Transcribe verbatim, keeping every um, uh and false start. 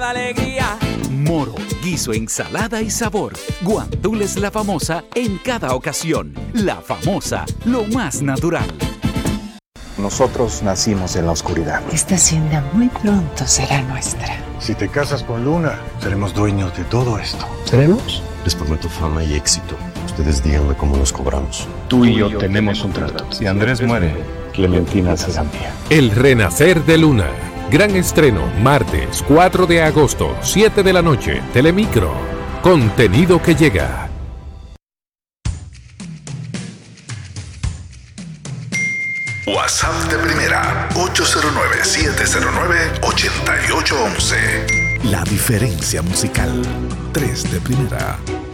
la alegría. Moro, guiso, ensalada y sabor. Guandules La Famosa en cada ocasión. La Famosa, lo más natural. Nosotros nacimos en la oscuridad. Esta hacienda muy pronto será nuestra. Si te casas con Luna, seremos dueños de todo esto. ¿Seremos? Les prometo fama y éxito. Ustedes díganme cómo nos cobramos. Tú y yo tenemos un trato. Si Andrés muere, Clementina será mía. El renacer de Luna. Gran estreno, martes cuatro de agosto, siete de la noche, Telemicro. Contenido que llega. WhatsApp de Primera, ocho cero nueve, siete cero nueve, ocho ocho uno uno. La diferencia musical. tres de Primera.